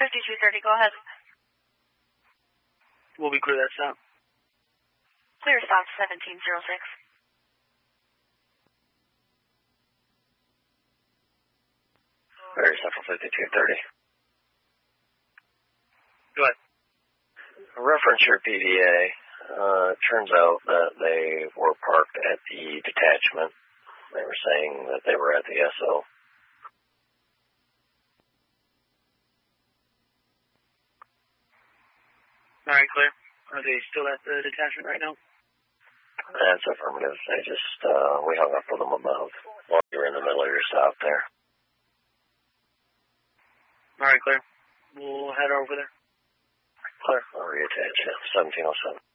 5230, go ahead. We'll be clear that stop. Clear stop 1706. Very Central 5230. Go ahead. Reference your PDA. It turns out that they were parked at the detachment. They were saying that they were at the SO. All right, clear. Are they still at the detachment right now? That's affirmative. They just, we hung up with them about while you were in the middle of your stop there. All right, clear. We'll head over there. Clear. I'll reattach you. 1707.